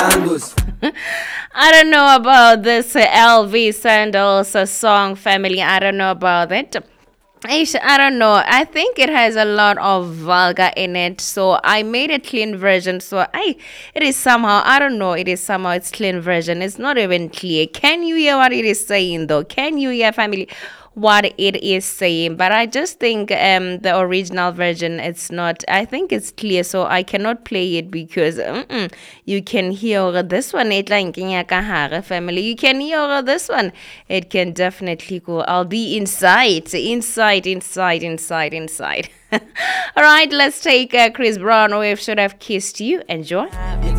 I don't know about this LV Sandals song, family. I don't know about it. I don't know. I think it has a lot of vulgar in it, so I made a clean version. So it is somehow, I don't know. It is somehow it's clean version. It's not even clear. Can you hear what it is saying though? Can you hear, family, what it is saying? But I just think the original version, it's not. I think it's clear, so I cannot play it because you can hear this one. It like family. You can hear this one. It can definitely go. I'll be inside. All right, let's take Chris Brown. Wave should have kissed you. Enjoy.